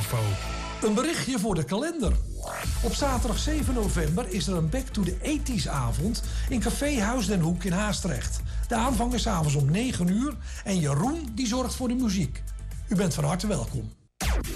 info. Een berichtje voor de kalender. Op zaterdag 7 november is er een Back to the 80s avond in Café Huis Den Hoek in Haastrecht. De aanvang is avonds om 9 uur en Jeroen die zorgt voor de muziek. U bent van harte welkom.